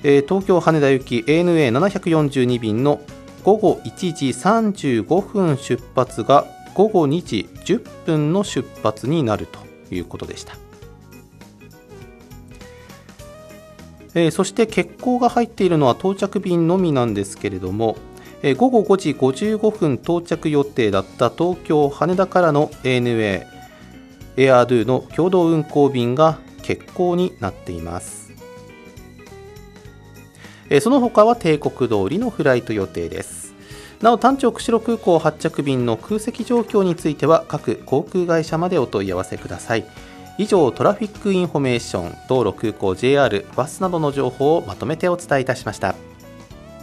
東京羽田行き ANA742 便の午後1時35分出発が午後2時10分の出発になるということでした。そして欠航が入っているのは到着便のみなんですけれども、午後5時55分到着予定だった東京羽田からの ANA エアードゥの共同運航便が欠航になっています。その他は定刻通りのフライト予定です。なお、丹頂釧路空港発着便の空席状況については各航空会社までお問い合わせください。以上、トラフィックインフォメーション、道路、空港、JR、バスなどの情報をまとめてお伝えいたしました。